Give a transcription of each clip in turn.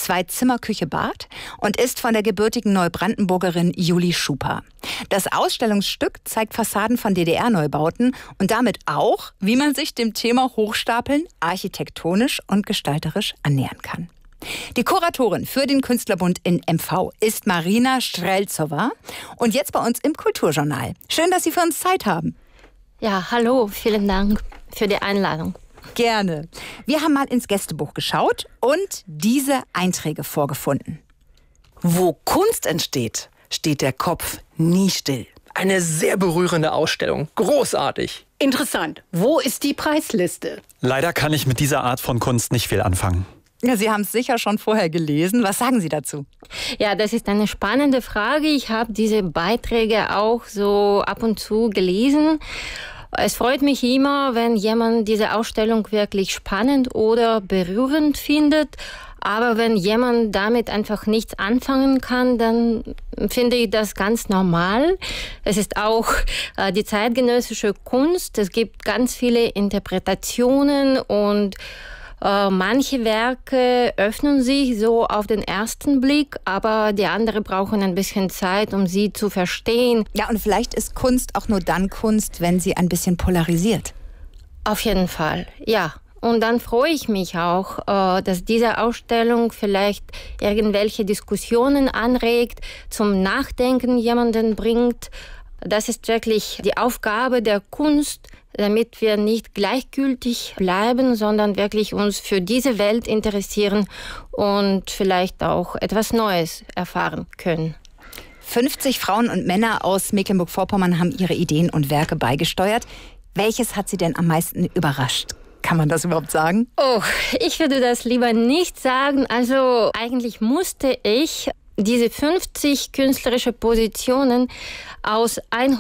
Zwei-Zimmer-Küche-Bad und ist von der gebürtigen Neubrandenburgerin Julie Schuper. Das Ausstellungsstück zeigt Fassaden von DDR-Neubauten und damit auch, wie man sich dem Thema Hochstapeln architektonisch und gestalterisch annähern kann. Die Kuratorin für den Künstlerbund in MV ist Marina Strelzowa und jetzt bei uns im Kulturjournal. Schön, dass Sie für uns Zeit haben. Ja, hallo, vielen Dank für die Einladung. Gerne. Wir haben mal ins Gästebuch geschaut und diese Einträge vorgefunden. Wo Kunst entsteht, steht der Kopf nie still. Eine sehr berührende Ausstellung. Großartig. Interessant. Wo ist die Preisliste? Leider kann ich mit dieser Art von Kunst nicht viel anfangen. Ja, Sie haben es sicher schon vorher gelesen. Was sagen Sie dazu? Ja, das ist eine spannende Frage. Ich habe diese Beiträge auch so ab und zu gelesen. Es freut mich immer, wenn jemand diese Ausstellung wirklich spannend oder berührend findet. Aber wenn jemand damit einfach nichts anfangen kann, dann finde ich das ganz normal. Es ist auch die zeitgenössische Kunst. Es gibt ganz viele Interpretationen und manche Werke öffnen sich so auf den ersten Blick, aber die anderen brauchen ein bisschen Zeit, um sie zu verstehen. Ja, und vielleicht ist Kunst auch nur dann Kunst, wenn sie ein bisschen polarisiert. Auf jeden Fall, ja. Und dann freue ich mich auch, dass diese Ausstellung vielleicht irgendwelche Diskussionen anregt, zum Nachdenken jemanden bringt. Das ist wirklich die Aufgabe der Kunst, damit wir nicht gleichgültig bleiben, sondern wirklich uns für diese Welt interessieren und vielleicht auch etwas Neues erfahren können. 50 Frauen und Männer aus Mecklenburg-Vorpommern haben ihre Ideen und Werke beigesteuert. Welches hat Sie denn am meisten überrascht? Kann man das überhaupt sagen? Oh, ich würde das lieber nicht sagen. Also eigentlich musste ich diese 50 künstlerische Positionen aus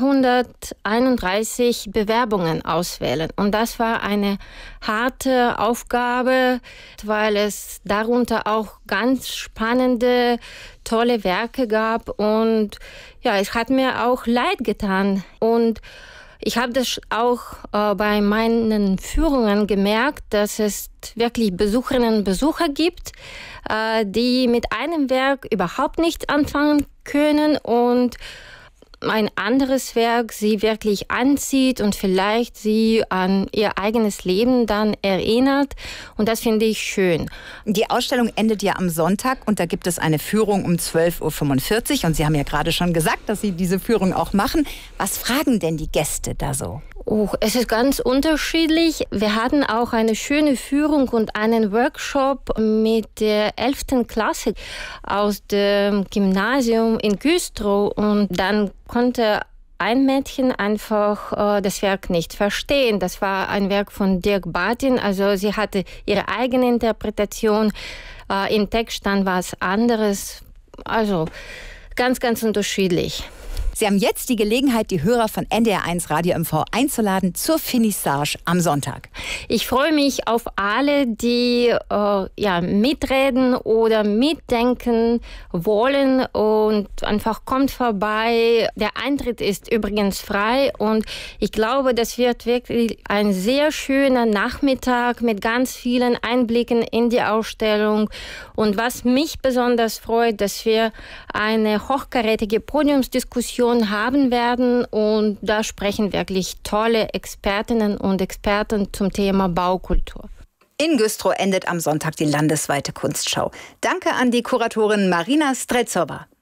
131 Bewerbungen auswählen. Und das war eine harte Aufgabe, weil es darunter auch ganz spannende, tolle Werke gab. Und ja, es hat mir auch leid getan. Und ich habe das auch bei meinen Führungen gemerkt, dass es wirklich Besucherinnen und Besucher gibt, die mit einem Werk überhaupt nichts anfangen können und ein anderes Werk sie wirklich anzieht und vielleicht sie an ihr eigenes Leben dann erinnert. Und das finde ich schön. Die Ausstellung endet ja am Sonntag und da gibt es eine Führung um 12:45 Uhr. Und Sie haben ja gerade schon gesagt, dass Sie diese Führung auch machen. Was fragen denn die Gäste da so? Oh, es ist ganz unterschiedlich. Wir hatten auch eine schöne Führung und einen Workshop mit der 11. Klasse aus dem Gymnasium in Güstrow. Und dann konnte ein Mädchen einfach das Werk nicht verstehen. Das war ein Werk von Dirk Bartin. Also sie hatte ihre eigene Interpretation. Im Text stand was anderes. Also ganz, ganz unterschiedlich. Sie haben jetzt die Gelegenheit, die Hörer von NDR1 Radio MV einzuladen zur Finissage am Sonntag. Ich freue mich auf alle, die mitreden oder mitdenken wollen und einfach kommt vorbei. Der Eintritt ist übrigens frei und ich glaube, das wird wirklich ein sehr schöner Nachmittag mit ganz vielen Einblicken in die Ausstellung. Und was mich besonders freut, dass wir eine hochkarätige Podiumsdiskussion haben werden und da sprechen wirklich tolle Expertinnen und Experten zum Thema Baukultur. In Güstrow endet am Sonntag die landesweite Kunstschau. Danke an die Kuratorin Marina Strelzowa.